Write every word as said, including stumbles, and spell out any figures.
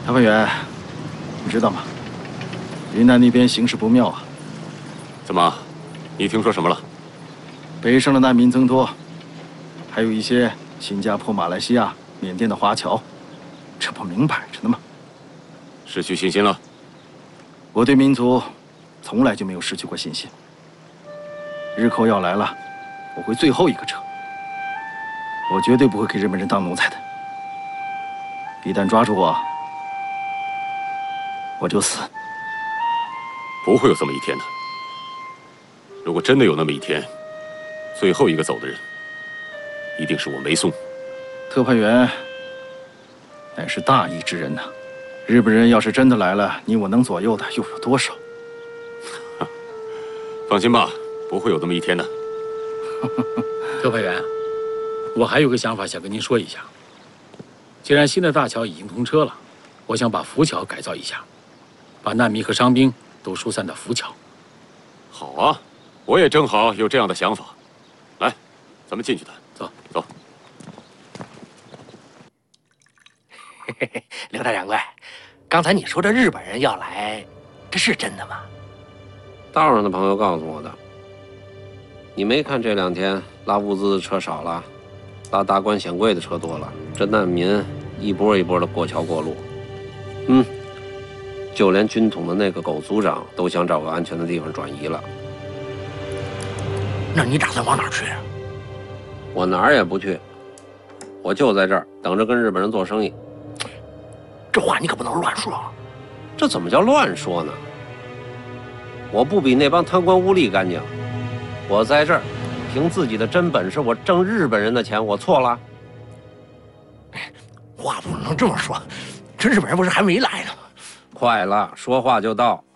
谭委员，你知道吗？云南那边形势不妙啊。 怎么？你听说什么了？ 北上的难民增多，还有一些新加坡、马来西亚、缅甸的华侨，这不明摆着呢吗？ 失去信心了？ 我对民族从来就没有失去过信心。日寇要来了，我会最后一个撤。我绝对不会给日本人当奴才的。一旦抓住我，我就死。 不会有这么一天的。如果真的有那么一天，最后一个走的人，一定是我梅松。 特派员乃是大义之人呐、啊，日本人要是真的来了，你我能左右的又有多少？ 放心吧，不会有这么一天的。 特派员，我还有个想法想跟您说一下。既然新的大桥已经通车了，我想把浮桥改造一下，把难民和伤兵都疏散到浮桥。 好啊，我也正好有这样的想法。来，咱们进去谈。 走走。 嘿嘿嘿，刘大掌柜，刚才你说这日本人要来，这是真的吗？ 道上的朋友告诉我的。你没看这两天拉物资的车少了，拉达官显贵的车多了，这难民一波一波的过桥过路。嗯，就连军统的那个狗组长都想找个安全的地方转移了。 那你打算往哪儿去啊？ 我哪儿也不去，我就在这儿等着跟日本人做生意。 这话你可不能乱说。 这怎么叫乱说呢？我不比那帮贪官污吏干净。我在这儿凭自己的真本事，我挣日本人的钱，我错了？ 话不能这么说，这日本人不是还没来呢？ 快了，说话就到。